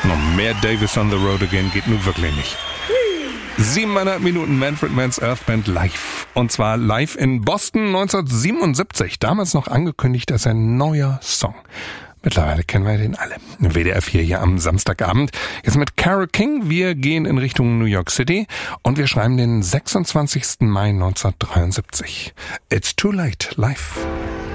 Noch mehr Davis on the Road Again geht nun wirklich nicht. 700 Minuten Manfred Mann's Earth Band live. Und zwar live in Boston 1977. Damals noch angekündigt als ein neuer Song. Mittlerweile kennen wir den alle. WDR 4 hier am Samstagabend. Jetzt mit Carole King. Wir gehen in Richtung New York City und wir schreiben den 26. Mai 1973. It's Too Late live.